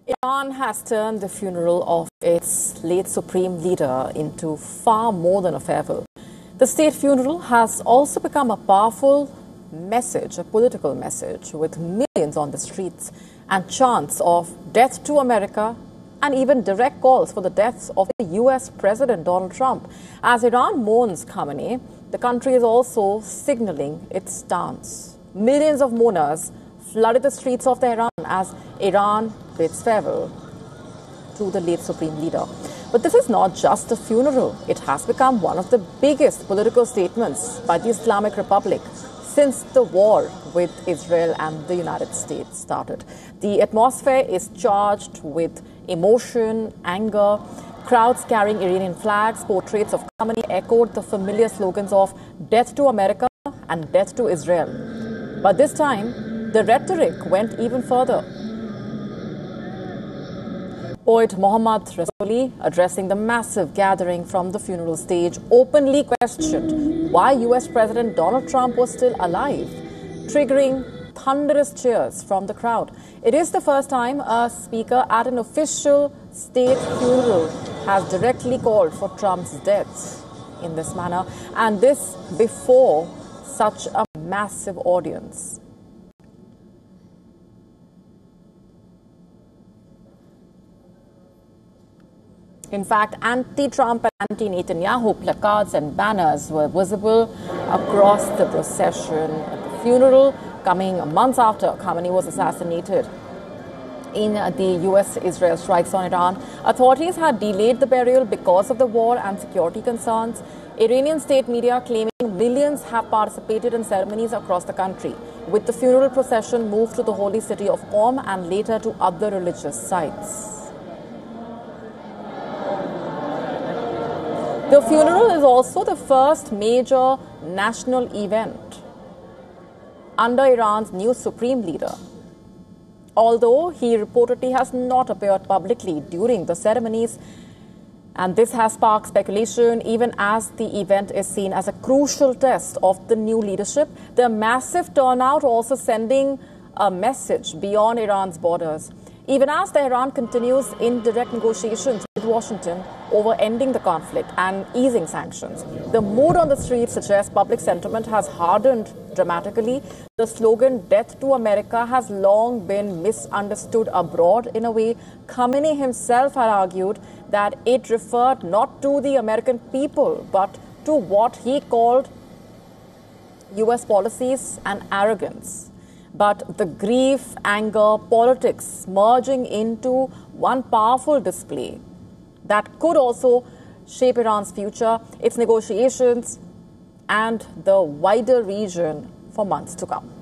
Iran has turned the funeral of its late supreme leader into far more than a farewell. The state funeral has also become a powerful message, a political message, with millions on the streets and chants of death to America and even direct calls for the deaths of the US President Donald Trump. As Iran mourns Khamenei, the country is also signaling its stance. Millions of mourners flooded the streets of Tehran as Iran bids farewell to the late supreme leader. But this is not just a funeral. It has become one of the biggest political statements by the Islamic Republic since the war with Israel and the United States started. The atmosphere is charged with emotion, anger. Crowds carrying Iranian flags, portraits of Khamenei echoed the familiar slogans of death to America and death to Israel. But this time, the rhetoric went even further. Poet Mohammad Rassouli, addressing the massive gathering from the funeral stage, openly questioned why US President Donald Trump was still alive, triggering thunderous cheers from the crowd. It is the first time a speaker at an official state funeral has directly called for Trump's death in this manner, and this before such a massive audience. In fact, anti-Trump and anti-Netanyahu placards and banners were visible across the procession at the funeral, coming months after Khamenei was assassinated. In the US-Israel strikes on Iran, authorities had delayed the burial because of the war and security concerns. Iranian state media claiming millions have participated in ceremonies across the country, with the funeral procession moved to the holy city of Qom and later to other religious sites. The funeral is also the first major national event under Iran's new supreme leader, although he reportedly has not appeared publicly during the ceremonies. And this has sparked speculation, even as the event is seen as a crucial test of the new leadership. The massive turnout also sending a message beyond Iran's borders, even as Tehran continues indirect negotiations with Washington over ending the conflict and easing sanctions. The mood on the streets suggests public sentiment has hardened dramatically. The slogan, death to America, has long been misunderstood abroad in a way. Khamenei himself had argued that it referred not to the American people, but to what he called US policies and arrogance. But the grief, anger, politics merging into one powerful display that could also shape Iran's future, its negotiations, and the wider region for months to come.